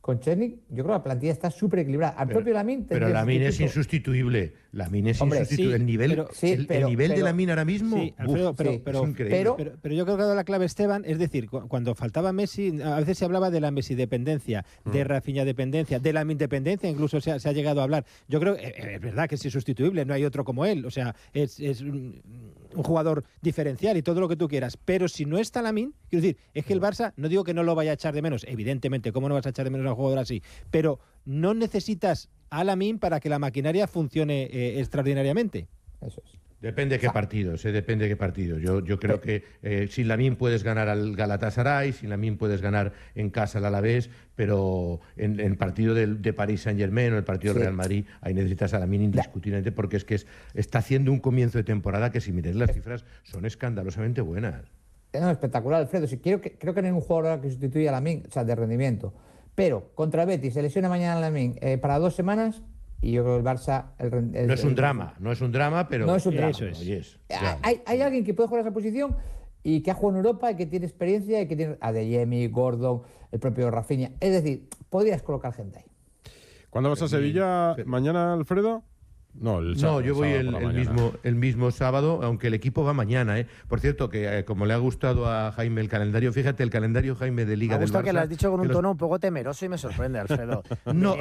con Txerni, yo creo que la plantilla está súper equilibrada. Al propio Lamine... Pero Lamine es insustituible. Lamine es insustituible. Sí, el nivel de Lamine ahora mismo... Sí, Alfredo, es increíble. Pero yo creo que ha dado la clave Esteban, es decir, cuando faltaba Messi, a veces se hablaba de la Messi-dependencia, de Rafinha-dependencia, de Lamine-dependencia, incluso se ha llegado a hablar. Yo creo que es verdad que es insustituible, no hay otro como él, o sea, es un jugador diferencial y todo lo que tú quieras, pero si no está Lamine, quiero decir, es que el Barça, no digo que no lo vaya a echar de menos, evidentemente, ¿cómo no vas a echar de menos a un jugador así? Pero no necesitas a Lamine para que la maquinaria funcione extraordinariamente. Eso es. Depende de qué partidos, depende de qué partidos. Yo creo que sin Lamine puedes ganar al Galatasaray, sin Lamine puedes ganar en casa al Alavés, pero en el partido de París Saint-Germain o el partido del Real Madrid, ahí necesitas a Lamine indiscutiblemente, porque es que está haciendo un comienzo de temporada que, si miras las cifras, son escandalosamente buenas. No, espectacular, Alfredo. Creo que no hay ningún jugador que sustituya a Lamine, o sea, de rendimiento. Pero contra el Betis se lesiona mañana a Lamine para 2 semanas. Y yo creo que el Barça... no es un drama, pero... No es un drama. Eso es. Yes, hay alguien que puede jugar esa posición y que ha jugado en Europa y que tiene experiencia y que tiene Adeyemi, Gordon, el propio Rafinha. Es decir, podrías colocar gente ahí. ¿Cuándo vas a Sevilla? ¿Mañana, Alfredo? No, yo voy el mismo sábado, aunque el equipo va mañana. Por cierto, que como le ha gustado a Jaime el calendario, fíjate, el calendario, Jaime, de Liga del Barça... Me gusta que lo has dicho con un tono un poco temeroso y me sorprende, Alfredo. No,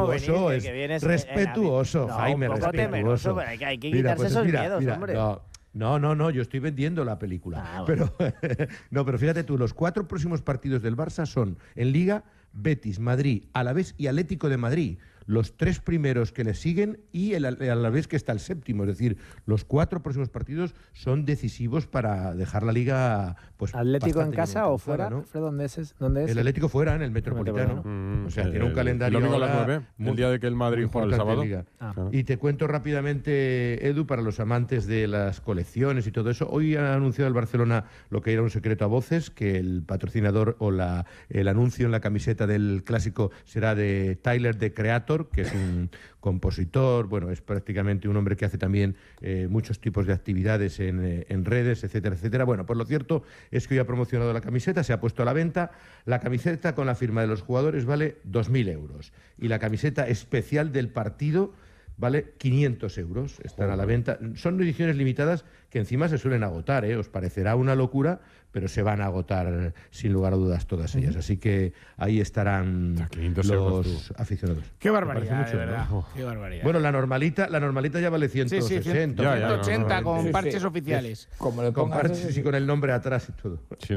respetuoso, Jaime, un poco respetuoso. Temeroso, pero hay que quitarse esos miedos, hombre. No, yo estoy vendiendo la película. Bueno. Pero fíjate tú, los 4 próximos partidos del Barça son, en Liga, Betis, Madrid, Alavés y Atlético de Madrid. Los 3 primeros que le siguen y el Alavés, que está el 7º. Es decir, los 4 próximos partidos son decisivos para dejar la Liga... Pues, ¿Atlético en casa o fuera? ¿No? ¿Dónde es? El Atlético fuera, en el Metropolitano. O sea, tiene un calendario... El domingo a las 9, el día de que el Madrid juega el sábado. Y te cuento rápidamente, Edu, para los amantes de las colecciones y todo eso. Hoy ha anunciado el Barcelona, lo que era un secreto a voces, que el patrocinador o el anuncio en la camiseta del clásico será de Tyler, the Creator, que es un compositor, bueno, es prácticamente un hombre que hace también muchos tipos de actividades en redes, etcétera, etcétera. Bueno, pues lo cierto es que hoy ha promocionado la camiseta, se ha puesto a la venta. La camiseta con la firma de los jugadores vale 2.000 euros y la camiseta especial del partido vale 500 euros. Están a la venta. Son ediciones limitadas que encima se suelen agotar, ¿eh? Os parecerá una locura, pero se van a agotar sin lugar a dudas todas ellas. Así que ahí estarán los aficionados. Qué barbaridad, mucho, de verdad. ¿no? Qué barbaridad. Bueno, la normalita ya vale 160. Sí, 180 con parches oficiales. Como le con pongas parches y con el nombre atrás y todo. Sí.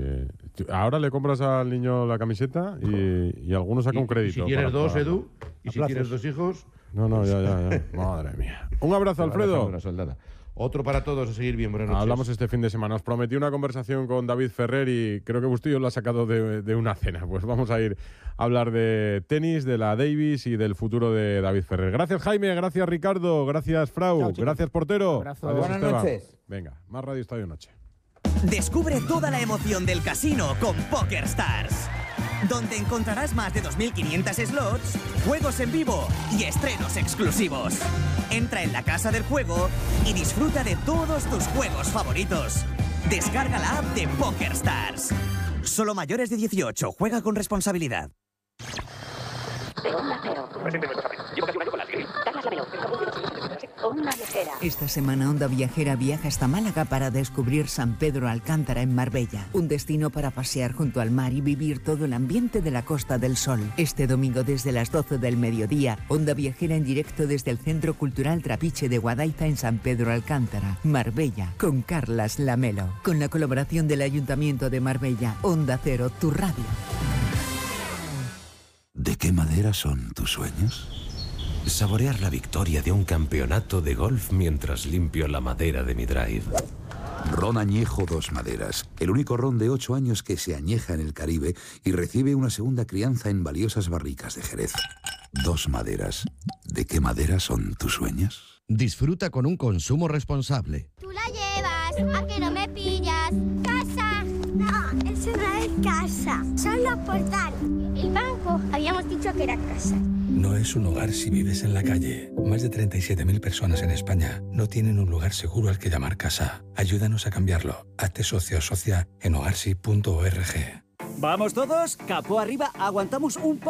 Ahora le compras al niño la camiseta y algunos saca un crédito. Y si tienes 2, Edu, y si tienes 2 hijos... No, ya. Madre mía. Un abrazo, Alfredo. Otro para todos, a seguir bien. Buenas noches. Hablamos este fin de semana. Os prometí una conversación con David Ferrer y creo que Bustillo lo ha sacado de una cena. Pues vamos a ir a hablar de tenis, de la Davis y del futuro de David Ferrer. Gracias, Jaime. Gracias, Ricardo. Gracias, Frau. Gracias, portero. Adiós, Buenas noches. Venga, más Radio Estadio Noche. Descubre toda la emoción del casino con PokerStars, donde encontrarás más de 2.500 slots, juegos en vivo y estrenos exclusivos. Entra en la casa del juego y disfruta de todos tus juegos favoritos. Descarga la app de PokerStars. Solo mayores de 18. Juega con responsabilidad. Esta semana Onda Viajera viaja hasta Málaga para descubrir San Pedro Alcántara en Marbella. Un destino para pasear junto al mar y vivir todo el ambiente de la Costa del Sol. Este domingo desde las 12 del mediodía, Onda Viajera en directo desde el Centro Cultural Trapiche de Guadaita en San Pedro Alcántara, Marbella, con Carlas Lamelo. Con la colaboración del Ayuntamiento de Marbella, Onda Cero, tu radio. ¿De qué madera son tus sueños? Saborear la victoria de un campeonato de golf mientras limpio la madera de mi drive. Ron Añejo Dos Maderas, el único ron de 8 años que se añeja en el Caribe y recibe una segunda crianza en valiosas barricas de Jerez. Dos Maderas. ¿De qué madera son tus sueños? Disfruta con un consumo responsable. Tú la llevas, ¿a que no me pillas? ¡Casa! No, eso no es casa, son los portales. El banco, habíamos dicho que era casa. No es un hogar si vives en la calle. Más de 37.000 personas en España no tienen un lugar seguro al que llamar casa. Ayúdanos a cambiarlo. Hazte socio o socia en hogarsi.org. ¿Vamos todos? Capó arriba, aguantamos un poco.